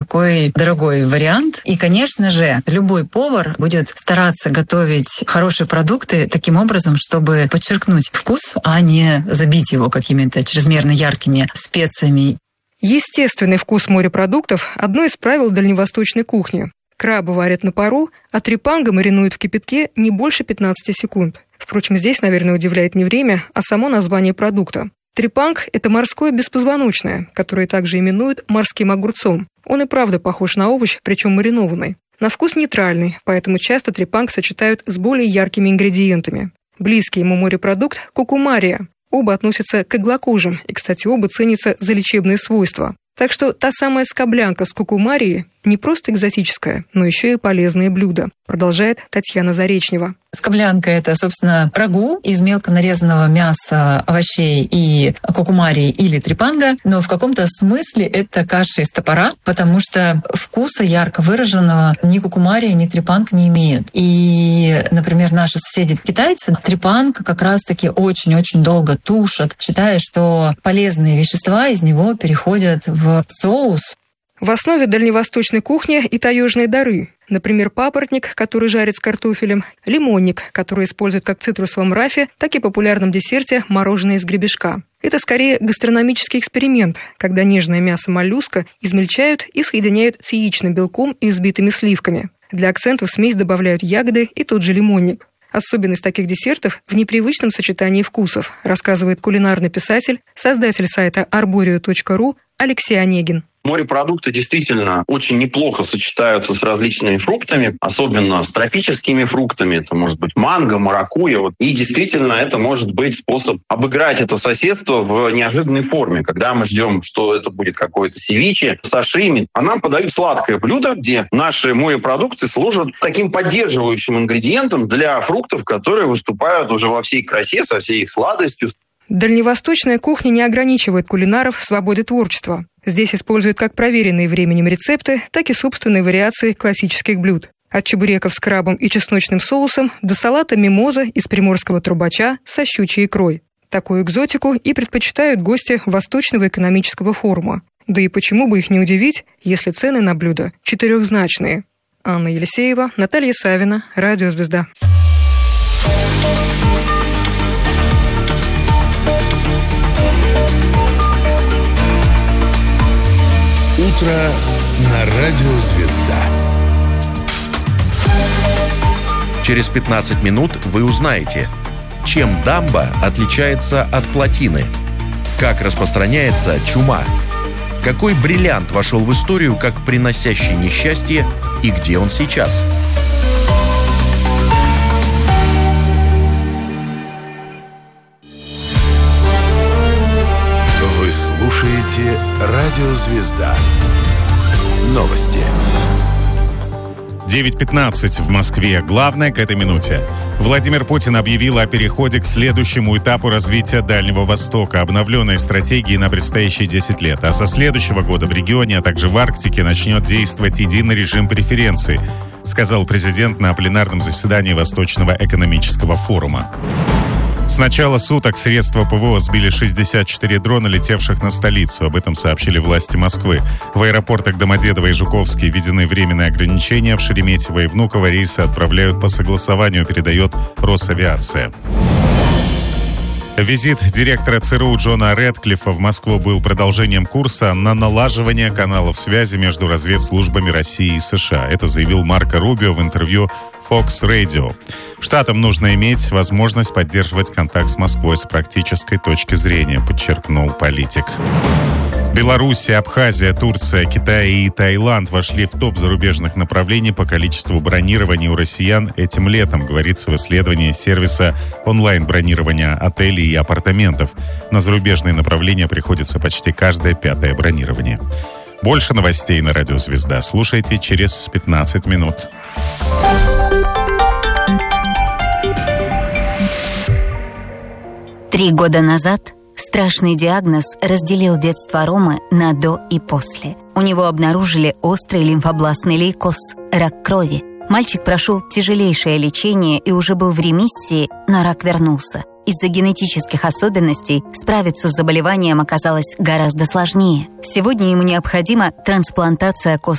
такой дорогой вариант. И, конечно же, любой повар будет стараться готовить хорошие продукты таким образом, чтобы подчеркнуть вкус, а не забить его какими-то чрезмерно яркими специями. Естественный вкус морепродуктов – одно из правил дальневосточной кухни. Крабы варят на пару, а трепанго маринуют в кипятке не больше 15 секунд. Впрочем, здесь, наверное, удивляет не время, а само название продукта. Трепанг – это морское беспозвоночное, которое также именуют морским огурцом. Он и правда похож на овощ, причем маринованный. На вкус нейтральный, поэтому часто трепанг сочетают с более яркими ингредиентами. Близкий ему морепродукт – кукумария. Оба относятся к иглокожим, и, кстати, оба ценятся за лечебные свойства. Так что та самая скоблянка с кукумарией не просто экзотическое, но еще и полезное блюдо, продолжает Татьяна Заречнева. Скоблянка – это, собственно, рагу из мелко нарезанного мяса, овощей и кукумарии или трепанго, но в каком-то смысле это каша из топора, потому что вкуса ярко выраженного ни кукумария, ни трепанг не имеют. И, например, наши соседи-китайцы трепанг как раз-таки очень-очень долго тушат, считая, что полезные вещества из него переходят в соус. В основе дальневосточной кухни и таежные дары. Например, папоротник, который жарят с картофелем, лимонник, который используют как в цитрусовом рафе, так и в популярном десерте мороженое из гребешка. Это скорее гастрономический эксперимент, когда нежное мясо моллюска измельчают и соединяют с яичным белком и взбитыми сливками. Для акцентов в смесь добавляют ягоды и тот же лимонник. Особенность таких десертов в непривычном сочетании вкусов, рассказывает кулинарный писатель, создатель сайта arborio.ru Алексей Онегин. Морепродукты действительно очень неплохо сочетаются с различными фруктами, особенно с тропическими фруктами. Это может быть манго, маракуйя. И действительно это может быть способ обыграть это соседство в неожиданной форме. Когда мы ждем, что это будет какое-то севиче, сашими, а нам подают сладкое блюдо, где наши морепродукты служат таким поддерживающим ингредиентом для фруктов, которые выступают уже во всей красе, со всей их сладостью. Дальневосточная кухня не ограничивает кулинаров в свободе творчества. Здесь используют как проверенные временем рецепты, так и собственные вариации классических блюд. От чебуреков с крабом и чесночным соусом до салата мимоза из приморского трубача со щучьей икрой. Такую экзотику и предпочитают гости Восточного экономического форума. Да и почему бы их не удивить, если цены на блюда четырехзначные. Анна Елисеева, Наталья Савина, Радио Звезда. Утро на Радио Звезда. Через 15 минут вы узнаете, чем дамба отличается от плотины, как распространяется чума, какой бриллиант вошел в историю как приносящий несчастье и где он сейчас. Вы слушаете Радио Звезда. Новости. 9:15 в Москве. Главное к этой минуте. Владимир Путин объявил о переходе к следующему этапу развития Дальнего Востока, обновленной стратегии на предстоящие 10 лет. А со следующего года в регионе, а также в Арктике начнет действовать единый режим преференций, сказал президент на пленарном заседании Восточного экономического форума. С начала суток средства ПВО сбили 64 дрона, летевших на столицу. Об этом сообщили власти Москвы. В аэропортах Домодедово и Жуковский введены временные ограничения. В Шереметьево и Внуково рейсы отправляют по согласованию, передает Росавиация. Визит директора ЦРУ Джона Рэдклиффа в Москву был продолжением курса на налаживание каналов связи между разведслужбами России и США. Это заявил Марко Рубио в интервью Fox Radio. Штатам нужно иметь возможность поддерживать контакт с Москвой с практической точки зрения, подчеркнул политик. Белоруссия, Абхазия, Турция, Китай и Таиланд вошли в топ зарубежных направлений по количеству бронирований у россиян этим летом, говорится в исследовании сервиса онлайн-бронирования отелей и апартаментов. На зарубежные направления приходится почти каждое 5-е бронирование. Больше новостей на Радио Звезда слушайте через 15 минут. Три года назад страшный диагноз разделил детство Ромы на «до» и «после». У него обнаружили острый лимфобластный лейкоз – рак крови. Мальчик прошел тяжелейшее лечение и уже был в ремиссии, но рак вернулся. Из-за генетических особенностей справиться с заболеванием оказалось гораздо сложнее. Сегодня ему необходима трансплантация костной